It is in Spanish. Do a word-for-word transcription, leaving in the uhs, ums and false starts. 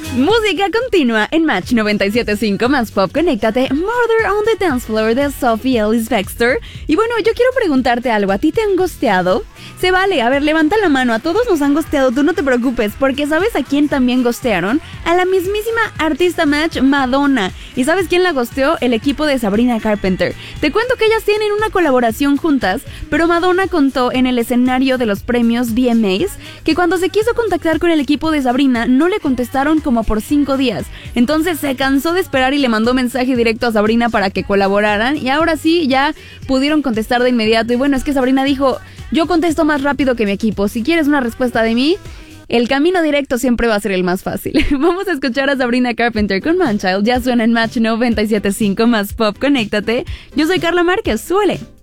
Música continua en Match noventa y siete punto cinco más Pop. Conéctate. Murder on the Dance Floor de Sophie Ellis Bextor. Y bueno, yo quiero preguntarte algo. ¿A ti te han ghosteado? Se vale, a ver, levanta la mano. A todos nos han ghosteado, tú no te preocupes, porque ¿sabes a quién también ghostearon? A la mismísima artista Match, Madonna. ¿Y sabes quién la ghosteó? El equipo de Sabrina Carpenter. Te cuento que ellas tienen una colaboración juntas, pero Madonna contó en el escenario de los premios V M As que cuando se quiso contactar con el equipo de Sabrina, no le contestaron como por cinco días. Entonces se cansó de esperar y le mandó mensaje directo a Sabrina para que colaboraran, y ahora sí, ya pudieron contestar de inmediato. Y bueno, es que Sabrina dijo: yo contesto más rápido que mi equipo. Si quieres una respuesta de mí, el camino directo siempre va a ser el más fácil. Vamos a escuchar a Sabrina Carpenter con Man Child. Ya suena en Match noventa y siete punto cinco más Pop. Conéctate. Yo soy Carla Márquez. Suele.